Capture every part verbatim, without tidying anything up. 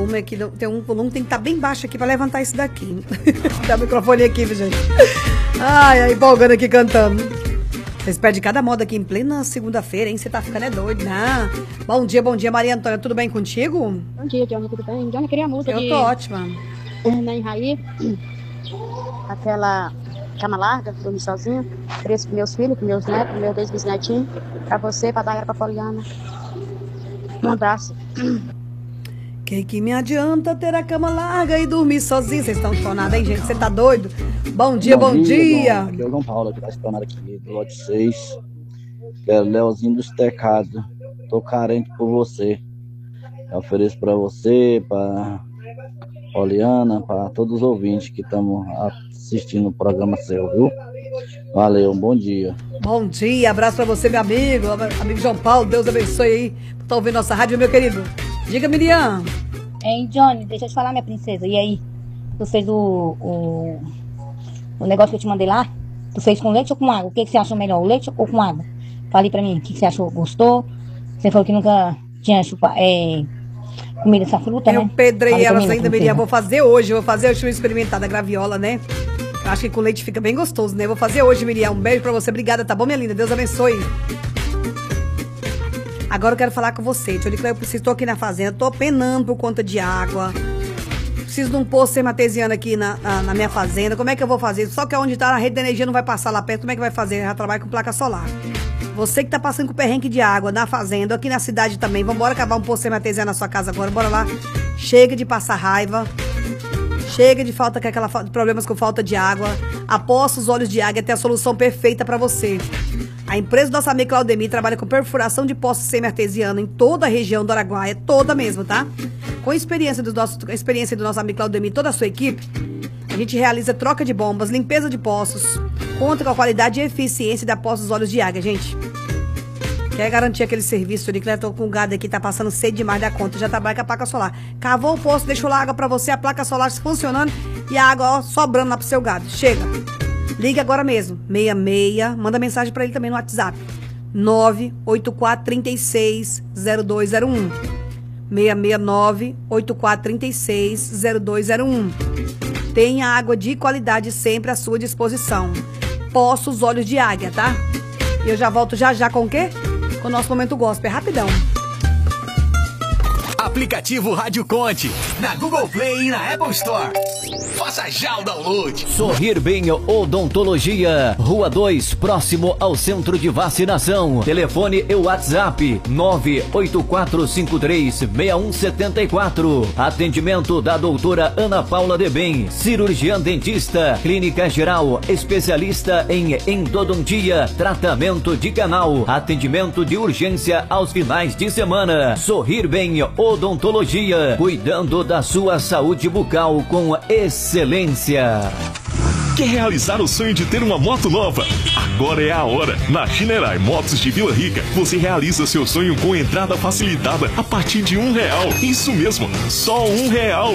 volume aqui, tem um volume que tem que estar bem baixo aqui pra levantar isso daqui. Dá o microfone aqui, viu, gente? Ai, ai, empolgando aqui, cantando. Vocês perdem cada moda aqui em plena segunda-feira, hein? Você tá ficando é doido, né? Bom dia, bom dia, Maria Antônia, tudo bem contigo? Bom dia, Johnny, tudo bem? Johnny, queria a música Eu de... tô ótima. Nem Raí, aquela cama larga, dormir sozinha. Queria isso pros meus filhos, pros meus netos, pros meus dois bisnetinhos. Pra você, pra Dayara, pra Poliana. Um abraço. Que que me adianta ter a cama larga e dormir sozinho? Vocês estão chonados, hein, gente? Você tá doido? Bom dia, bom, bom dia. dia. Aqui é o João Paulo, que tá estonado aqui, do lote seis. Que é o Leozinho dos Tecados. Tô carente por você. Eu ofereço pra você, pra Poliana, pra todos os ouvintes que estão assistindo o programa seu, viu? Valeu, um bom dia. Bom dia, abraço pra você, meu amigo. Amigo João Paulo, Deus abençoe aí. Tá ouvindo nossa rádio, meu querido? Diga, Miriam. Hein, Johnny, deixa eu te falar, minha princesa. E aí? Tu fez o, o, o negócio que eu te mandei lá? Tu fez com leite ou com água? O que, que você achou melhor, o leite ou com água? Fale pra mim, o que, que você achou? Gostou? Você falou que nunca tinha chupa, é, comido essa fruta, eu né? Eu pedrei elas mim, ainda, Miriam. Vou fazer hoje, vou fazer hoje, experimentar da graviola, né? Eu acho que com leite fica bem gostoso, né? Vou fazer hoje, Miriam. Um beijo pra você. Obrigada, tá bom, minha linda? Deus abençoe. Agora eu quero falar com você. Eu preciso, tô aqui na fazenda, tô penando por conta de água. Preciso de um poço sematesiano aqui na, na, na minha fazenda. Como é que eu vou fazer? Só que onde tá a rede de energia não vai passar lá perto. Como é que vai fazer? Eu já trabalho com placa solar. Você que tá passando com perrengue de água na fazenda, aqui na cidade também. Vambora cavar um poço sematesiano na sua casa agora. Bora lá. Chega de passar raiva. Chega de falta com aquela problemas com falta de água. Aposta os olhos de água, ter a solução perfeita para você. A empresa do nosso amigo Claudemir trabalha com perfuração de poços semi-artesiano em toda a região do Araguaia, toda mesmo, tá? Com a experiência do nosso, a experiência do nosso amigo Claudemir e toda a sua equipe, a gente realiza troca de bombas, limpeza de poços, conta com a qualidade e eficiência da aposta dos olhos de água, gente. Quer garantir aquele serviço ali que eu tô com o gado aqui, tá passando sede demais da conta, já trabalha com a placa solar. Cavou o poço, deixou lá a água pra você, a placa solar funcionando e a água, ó, sobrando lá pro seu gado. Chega. Liga agora mesmo. seis seis, manda mensagem pra ele também no WhatsApp. nove oito quatro, três seis, zero dois zero um. seis seis nove, oito quatro três seis, zero dois zero um. Tenha água de qualidade sempre à sua disposição. Poços Olhos de Águia, tá? E eu já volto já já com o quê? Com o nosso Momento Gospel. É rapidão. Aplicativo Rádio Conte, na Google Play e na Apple Store. Faça já o download. Sorrir Bem Odontologia, Rua dois, próximo ao Centro de Vacinação. Telefone e WhatsApp nove oito quatro cinco três, seis um sete quatro. Atendimento da doutora Ana Paula de Bem, cirurgiã dentista, clínica geral, especialista em endodontia, tratamento de canal, atendimento de urgência aos finais de semana. Sorrir Bem Odontologia, cuidando da sua saúde bucal com excelência. Quer realizar o sonho de ter uma moto nova? Agora é a hora. Na Shinerai Motos de Vila Rica, você realiza seu sonho com entrada facilitada a partir de um real. Isso mesmo, só um real.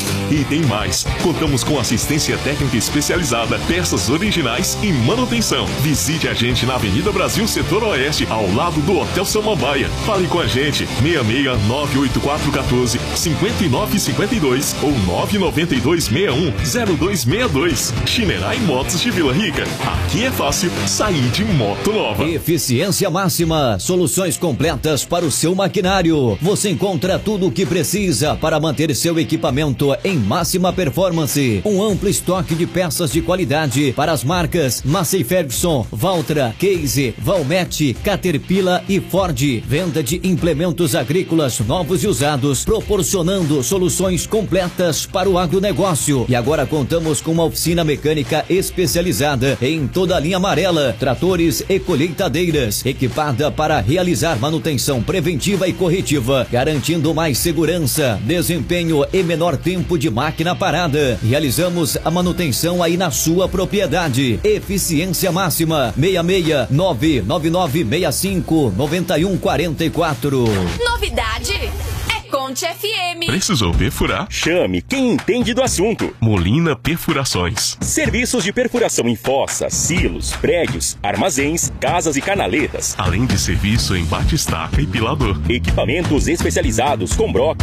E tem mais. Contamos com assistência técnica especializada, peças originais e manutenção. Visite a gente na Avenida Brasil, Setor Oeste, ao lado do Hotel Samambaia. Fale com a gente, seis seis nove oito quatro um quatro, cinco nove cinco dois ou nove nove dois seis um zero dois seis dois. Shinerai Motos de Vila Rica. Aqui é fácil sair de moto nova. Eficiência máxima, soluções completas para o seu maquinário. Você encontra tudo o que precisa para manter seu equipamento em máxima performance. Um amplo estoque de peças de qualidade para as marcas Massey Ferguson, Valtra, Case, Valmet, Caterpillar e Ford. Venda de implementos agrícolas novos e usados, proporcionando soluções completas para o agronegócio. E agora contamos com uma oficina mecânica especializada em toda a linha amarela, tratores e colheitadeiras, equipada para realizar manutenção preventiva e corretiva, garantindo mais segurança, desempenho e menor tempo de máquina parada. Realizamos a manutenção aí na sua propriedade. Eficiência máxima seis seis nove nove nove seis cinco nove um quatro quatro. Novidade é Conte F M. Precisou perfurar? Chame quem entende do assunto. Molina Perfurações. Serviços de perfuração em fossas, silos, prédios, armazéns, casas e canaletas. Além de serviço em bate-estaca e pilador. Equipamentos especializados com broca,